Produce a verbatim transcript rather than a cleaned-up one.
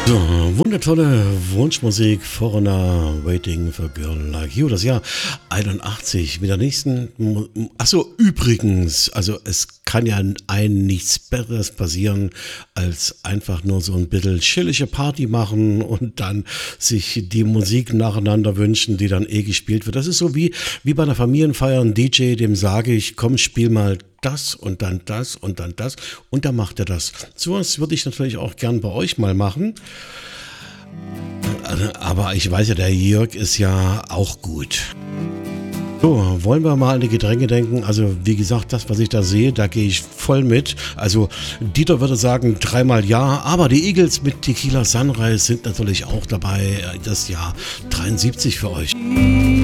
So, wundertolle Wunschmusik, Foreigner, Waiting for a Girl Like You, das Jahr einundachtzig mit der nächsten, Mu- achso, übrigens, also es kann ja einem nichts Besseres passieren, als einfach nur so ein bisschen chillige Party machen und dann sich die Musik nacheinander wünschen, die dann eh gespielt wird. Das ist so wie, wie bei einer Familienfeier, ein D J, dem sage ich, komm, spiel mal das und dann das und dann das und dann macht er das. So was würde ich natürlich auch gern bei euch mal machen. Aber ich weiß ja, der Jörg ist ja auch gut. So, wollen wir mal an die Getränke denken? Also, wie gesagt, das, was ich da sehe, da gehe ich voll mit. Also, Dieter würde sagen, dreimal ja, aber die Eagles mit Tequila Sunrise sind natürlich auch dabei. Das Jahr dreiundsiebzig für euch.